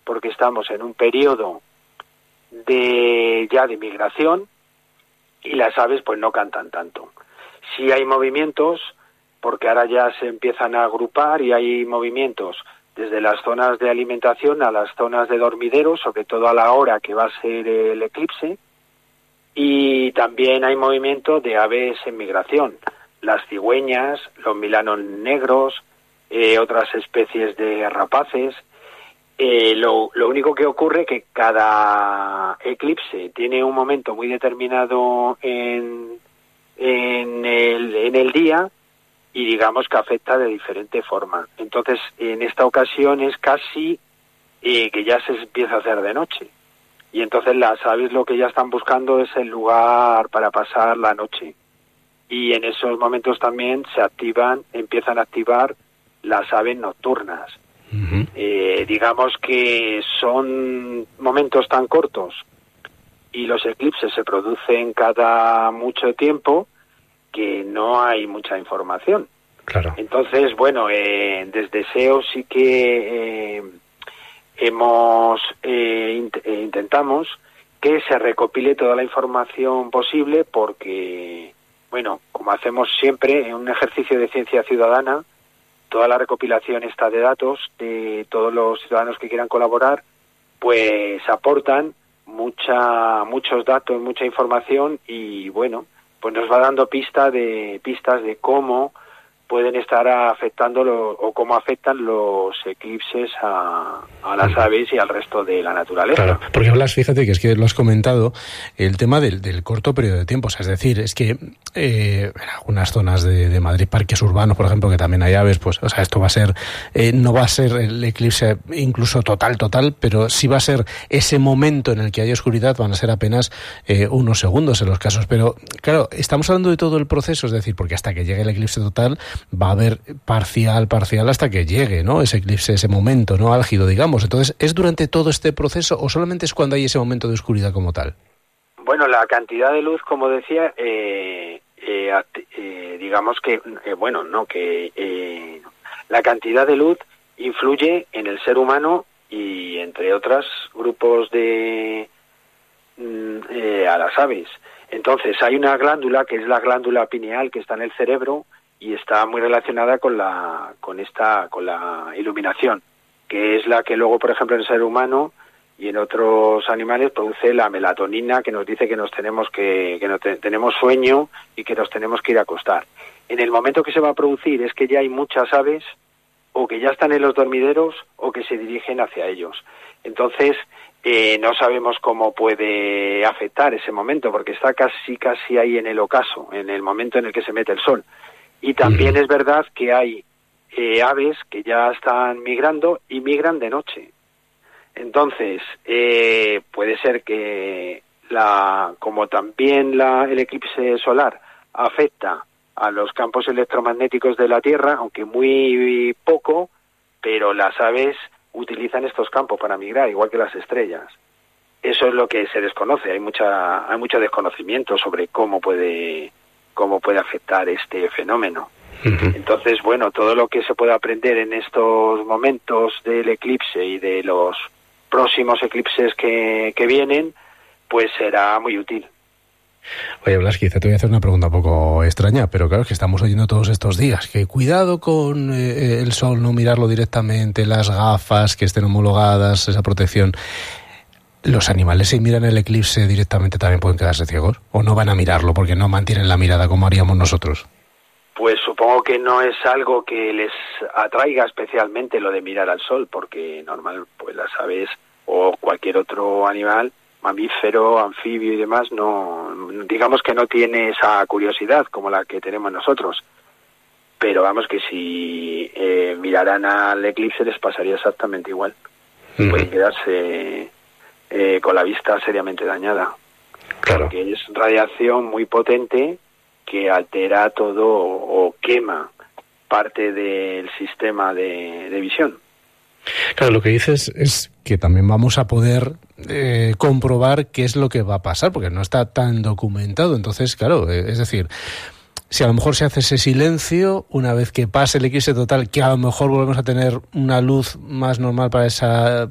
porque estamos en un periodo de migración y las aves pues no cantan tanto. Sí hay movimientos, porque ahora ya se empiezan a agrupar y hay movimientos desde las zonas de alimentación a las zonas de dormidero, sobre todo a la hora que va a ser el eclipse, y también hay movimiento de aves en migración, las cigüeñas, los milanos negros, otras especies de rapaces. Lo único que ocurre que cada eclipse tiene un momento muy determinado en el día, y digamos que afecta de diferente forma. Entonces, en esta ocasión es casi que ya se empieza a hacer de noche. Y entonces las aves lo que ya están buscando es el lugar para pasar la noche. Y en esos momentos también empiezan a activar las aves nocturnas. Uh-huh. Digamos que son momentos tan cortos y los eclipses se producen cada mucho tiempo que no hay mucha información. Claro. Entonces, bueno, desde SEO sí que intentamos que se recopile toda la información posible, porque, bueno, como hacemos siempre en un ejercicio de ciencia ciudadana, toda la recopilación está de datos de todos los ciudadanos que quieran colaborar, pues aportan muchos datos, mucha información, y bueno, pues nos va dando pistas de cómo pueden estar afectando o cómo afectan los eclipses a las aves y al resto de la naturaleza. Claro, porque hablas, fíjate que es que lo has comentado, el tema del corto periodo de tiempo. O sea, es decir, es que en algunas zonas de Madrid, parques urbanos, por ejemplo, que también hay aves, pues, o sea, esto va a ser, no va a ser el eclipse incluso total, pero sí va a ser ese momento en el que hay oscuridad, van a ser apenas unos segundos en los casos. Pero, claro, estamos hablando de todo el proceso, es decir, porque hasta que llegue el eclipse total va a haber parcial hasta que llegue, ¿no? Ese eclipse, ese momento, ¿no? Álgido, digamos. Entonces, ¿es durante todo este proceso o solamente es cuando hay ese momento de oscuridad como tal? Bueno, la cantidad de luz, como decía, digamos que, la cantidad de luz influye en el ser humano y, entre otros grupos a las aves. Entonces, hay una glándula, que es la glándula pineal, que está en el cerebro, y está muy relacionada con la iluminación, que es la que luego, por ejemplo, en el ser humano y en otros animales produce la melatonina, que nos dice que tenemos sueño y que nos tenemos que ir a acostar. En el momento que se va a producir es que ya hay muchas aves, o que ya están en los dormideros, o que se dirigen hacia ellos. Entonces, no sabemos cómo puede afectar ese momento, porque está casi ahí en el ocaso, en el momento en el que se mete el sol. Y también es verdad que hay aves que ya están migrando y migran de noche. Entonces, puede ser que como también el eclipse solar afecta a los campos electromagnéticos de la Tierra, aunque muy poco, pero las aves utilizan estos campos para migrar, igual que las estrellas. Eso es lo que se desconoce. Hay mucho desconocimiento sobre cómo puede afectar este fenómeno. Uh-huh. Entonces, bueno, todo lo que se puede aprender en estos momentos del eclipse y de los próximos eclipses que vienen, pues será muy útil. Oye, Blas, quizá te voy a hacer una pregunta un poco extraña, pero claro, es que estamos oyendo todos estos días que cuidado con el sol, no mirarlo directamente, las gafas que estén homologadas, esa protección. ¿Los animales, si miran el eclipse directamente, también pueden quedarse ciegos? ¿O no van a mirarlo porque no mantienen la mirada como haríamos nosotros? Pues supongo que no es algo que les atraiga especialmente lo de mirar al sol, porque normal, pues las aves o cualquier otro animal, mamífero, anfibio y demás, no, digamos que no tiene esa curiosidad como la que tenemos nosotros. Pero vamos, que si miraran al eclipse les pasaría exactamente igual. Uh-huh. Pueden quedarse con la vista seriamente dañada. Claro. Porque es radiación muy potente que altera todo o quema parte del sistema de visión. Claro, lo que dices es que también vamos a poder comprobar qué es lo que va a pasar, porque no está tan documentado. Entonces, claro, es decir, si a lo mejor se hace ese silencio, una vez que pase el eclipse total, que a lo mejor volvemos a tener una luz más normal para esa